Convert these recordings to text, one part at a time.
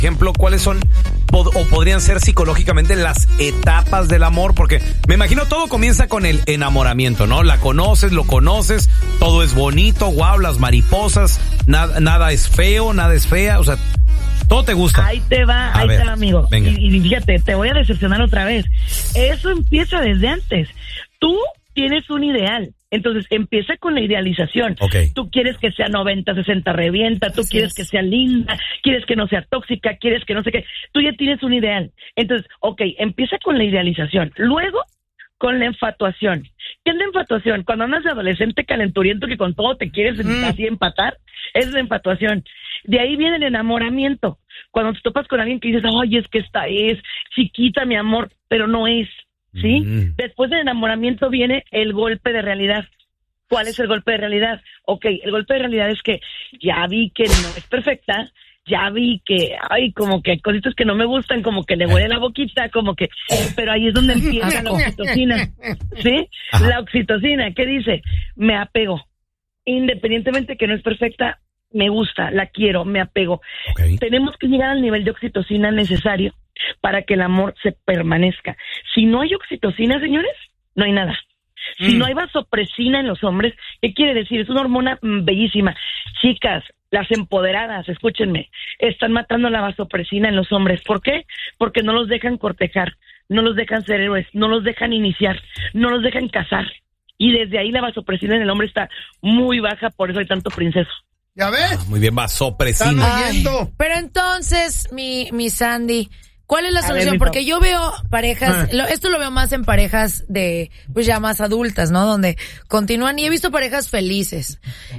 ejemplo, ¿cuáles son o podrían ser psicológicamente las etapas del amor? Porque me imagino todo comienza con el enamoramiento, ¿no? La conoces, lo conoces, todo es bonito, guau, las mariposas, nada es feo, nada es fea, o sea, todo te gusta. Ahí te va, amigo. Y fíjate, te voy a decepcionar otra vez. Eso empieza desde antes. Tú tienes un ideal. Entonces empieza con la idealización. Okay. Tú quieres que sea 90, 60, revienta. Tú quieres que sea linda. Quieres que no sea tóxica. Quieres que no sé qué. Tú ya tienes un ideal. Entonces, empieza con la idealización. Luego, con la infatuación. ¿Qué es la infatuación? Cuando andas de adolescente calenturiento que con todo te quieres así empatar, es la infatuación. De ahí viene el enamoramiento. Cuando te topas con alguien que dices, ay, es que esta es chiquita, mi amor, pero no es. ¿Sí? Después del enamoramiento viene el golpe de realidad. ¿Cuál es el golpe de realidad? El golpe de realidad es que ya vi que no es perfecta, ya vi que, como que hay cositas que no me gustan, como que le huele la boquita, como que, pero ahí es donde empieza la oxitocina, ¿sí? Ajá. La oxitocina, ¿qué dice? Me apego. Independientemente que no es perfecta, me gusta, la quiero, me apego. Tenemos que llegar al nivel de oxitocina necesario para que el amor se permanezca. Si no hay oxitocina, señores, no hay nada. Si no hay vasopresina en los hombres, ¿qué quiere decir? Es una hormona bellísima. Chicas, las empoderadas, escúchenme, están matando la vasopresina en los hombres. ¿Por qué? Porque no los dejan cortejar, no los dejan ser héroes, no los dejan iniciar, no los dejan casar. Y desde ahí la vasopresina en el hombre está muy baja, por eso hay tanto princeso. ¿Ya ves? Muy bien, vasopresina. Pero entonces, mi Sandy, ¿cuál es la solución? Porque yo veo parejas, esto lo veo más en parejas de, pues ya más adultas, ¿no? Donde continúan, y he visto parejas felices.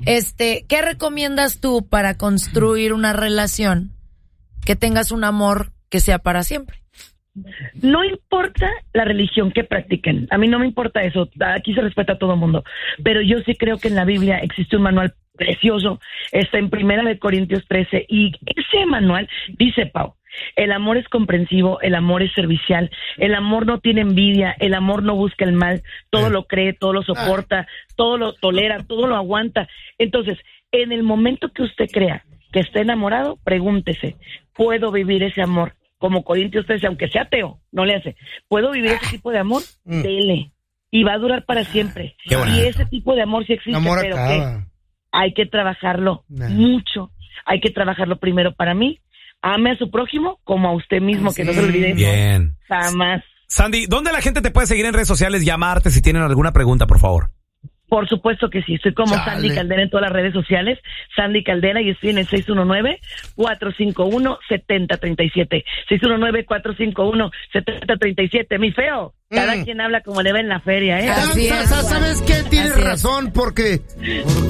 ¿Qué recomiendas tú para construir una relación que tengas un amor que sea para siempre? No importa la religión que practiquen, a mí no me importa eso, aquí se respeta a todo el mundo, pero yo sí creo que en la Biblia existe un manual precioso, está en 1 Corintios 13, y ese manual dice, Pau, el amor es comprensivo, el amor es servicial, el amor no tiene envidia, el amor no busca el mal, todo lo cree, todo lo soporta, todo lo tolera, todo lo aguanta. Entonces, en el momento que usted crea que está enamorado, pregúntese, ¿puedo vivir ese amor? Como Corintios 13, aunque sea ateo, no le hace. ¿Puedo vivir ese tipo de amor? Dele. Y va a durar para siempre. Y ese tipo de amor sí existe, pero que hay que trabajarlo mucho. Hay que trabajarlo primero para mí. Ame a su prójimo como a usted mismo, que no se olvide. Bien. Jamás. Sandy, ¿dónde la gente te puede seguir en redes sociales? Llamarte si tienen alguna pregunta, por favor. Por supuesto que sí, estoy como Sandy Caldera en todas las redes sociales, Sandy Caldera, y estoy en el 619-451-7037, 619-451-7037, mi feo, cada quien habla como le ve en la feria, ¿eh? ¿Sabes qué? Tienes razón, porque